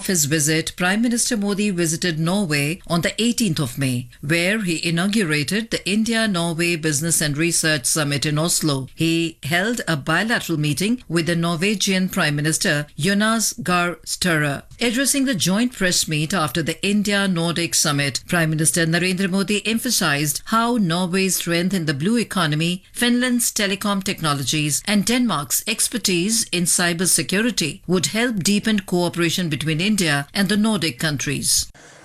his visit, Prime Minister Modi visited Norway on the 18th of May, where he inaugurated the India-Norway Business and Research Summit in Oslo. He held a bilateral meeting with the Norwegian Prime Minister Jonas Gahr Støre. Addressing the joint press meet after the India-Nordic Summit, Prime Minister Narendra Modi emphasized how Norway's strength in the blue economy, Finland's telecom technologies, and Denmark's expertise in cybersecurity would help deepen cooperation between India and the Nordic countries.